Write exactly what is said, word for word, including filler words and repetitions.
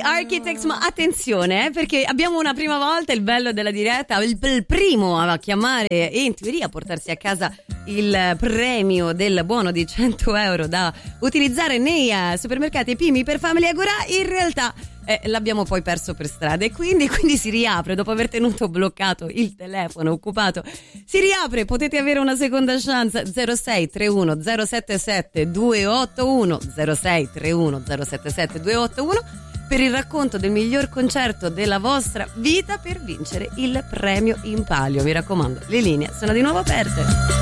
Architects, ma attenzione, eh, perché abbiamo una prima volta, il bello della diretta, il, il primo a chiamare e in teoria portarsi a casa il premio del buono di cento euro da utilizzare nei uh, supermercati Pimi per Family Agorà. In realtà eh, l'abbiamo poi perso per strada e quindi, quindi si riapre, dopo aver tenuto bloccato il telefono occupato, si riapre, potete avere una seconda chance. Zero sei tre uno zero sette sette due otto uno zero sei tre uno zero sette sette due otto uno per il racconto del miglior concerto della vostra vita per vincere il premio in palio. Mi raccomando, le linee sono di nuovo aperte.